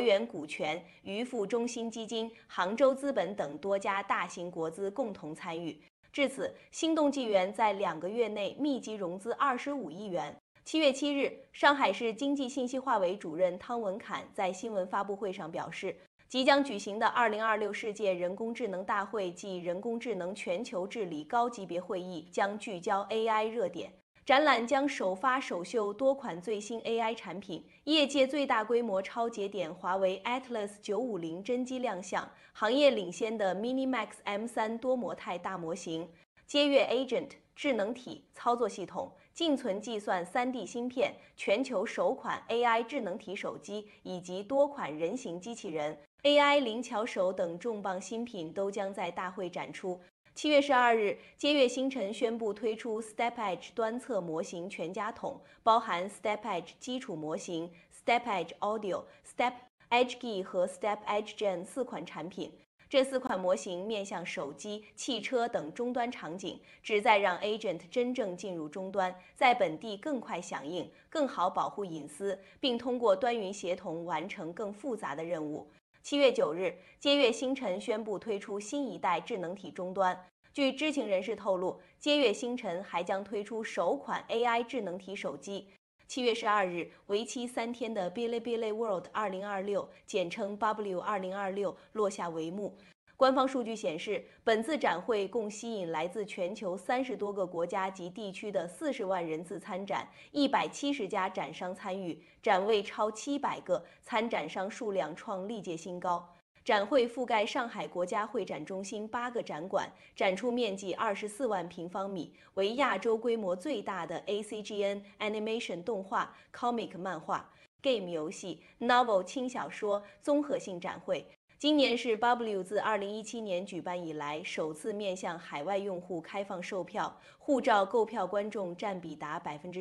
源股权、渔富中心基金、杭州资本等多家大型国资共同参与。至此，心动纪元在2个月内密集融资25亿元。7月7日，上海市经济信息化委主任汤文侃在新闻发布会上表示，即将举行的2026世界人工智能大会暨人工智能全球治理高级别会议将聚焦 AI 热点。展览将首发首秀多款最新 AI 产品，业界最大规模超节点华为 Atlas 950真机亮相，行业领先的 MiniMax M3多模态大模型，接跃 Agent 智能体操作系统，静存计算 3D 芯片，全球首款 AI 智能体手机以及多款人形机器人、AI 灵巧手等重磅新品都将在大会展出。7月12日，接跃星辰宣布推出 StepEdge 端侧模型全家桶，包含 StepEdge 基础模型、StepEdge Audio、StepEdge G 和 StepEdge Gen 4款产品。这4款模型面向手机、汽车等终端场景，旨在让 Agent 真正进入终端，在本地更快响应，更好保护隐私，并通过端云协同完成更复杂的任务。7月9日，接跃星辰宣布推出新一代智能体终端。据知情人士透露，接跃星辰还将推出首款 AI 智能体手机。7月12日，为期3天的 Bilibili World 2026，简称 W 2026落下帷幕。官方数据显示，本次展会共吸引来自全球30多个国家及地区的40万人次参展，170家展商参与，展位超700个，参展商数量创历届新高。展会覆盖上海国家会展中心8个展馆，展出面积24万平方米，为亚洲规模最大的 ACGN Animation 动画、Comic 漫画、Game 游戏、Novel 轻小说综合性展会。今年是 W 自2017年举办以来首次面向海外用户开放售票，护照购票观众占比达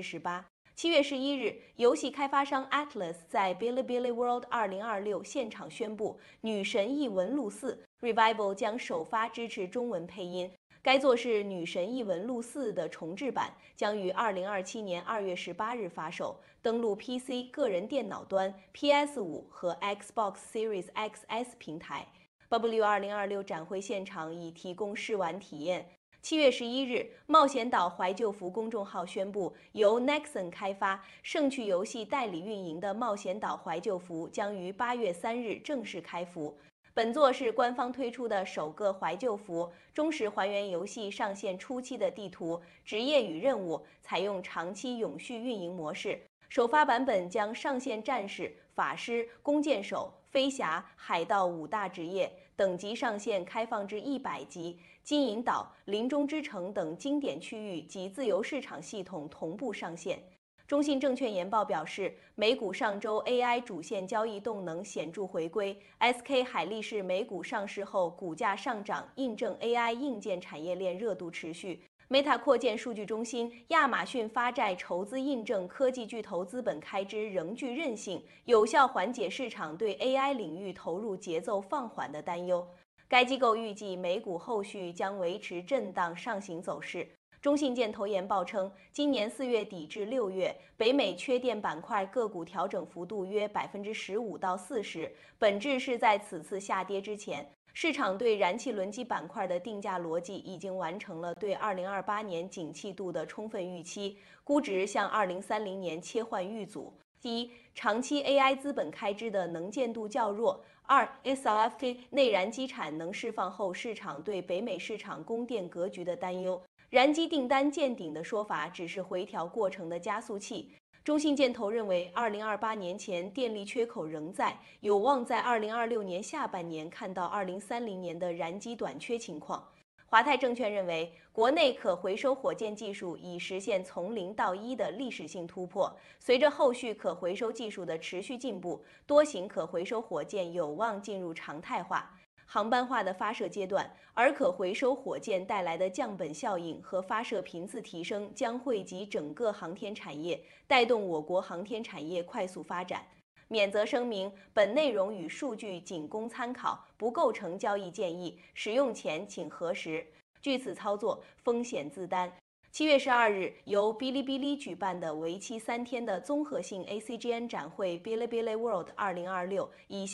18%。7月11日，游戏开发商 Atlas 在 Bilibili World 2026现场宣布，《女神异闻录4 Revival》将首发支持中文配音。该作是《女神异闻录4》的重制版，将于2027年2月18日发售，登陆 PC 个人电脑端、PS5 和 Xbox Series XS 平台。W 2026展会现场已提供试玩体验。7月11日，冒险岛怀旧服公众号宣布，由 Nexon 开发、盛趣游戏代理运营的冒险岛怀旧服将于8月3日正式开服。本作是官方推出的首个怀旧服，忠实还原游戏上线初期的地图、职业与任务，采用长期永续运营模式。首发版本将上线战士、法师、弓箭手、飞侠、海盗5大职业，等级上限开放至100级，金银岛、林中之城等经典区域及自由市场系统同步上线。中信证券研报表示，美股上周 AI 主线交易动能显著回归 ，SK 海力士美股上市后股价上涨，印证 AI 硬件产业链热度持续。Meta 扩建数据中心，亚马逊发债筹资印证科技巨头资本开支仍具韧性，有效缓解市场对 AI 领域投入节奏放缓的担忧。该机构预计美股后续将维持震荡上行走势。中信建投研报称，今年4月底至6月，北美缺电板块个股调整幅度约15%到40%，本质是在此次下跌之前，市场对燃气轮机板块的定价逻辑已经完成了对2028年景气度的充分预期，估值向2030年切换预组。第一，长期 AI 资本开支的能见度较弱；2 ，SLFK 内燃机产能释放后，市场对北美市场供电格局的担忧。燃机订单见顶的说法只是回调过程的加速器。中信建投认为，2028年前电力缺口仍在，有望在2026年下半年看到2030年的燃机短缺情况。华泰证券认为，国内可回收火箭技术已实现从0到1的历史性突破，随着后续可回收技术的持续进步，多型可回收火箭有望进入常态化、航班化的发射阶段，而可回收火箭带来的降本效应和发射频次提升将惠及整个航天产业，带动我国航天产业快速发展。免责声明：本内容与数据仅供参考，不构成交易建议，使用前请核实。据此操作，风险自担。7月12日，由哔哩哔哩举办的为期3天的综合性 ACGN 展会 Bilibili World 2026以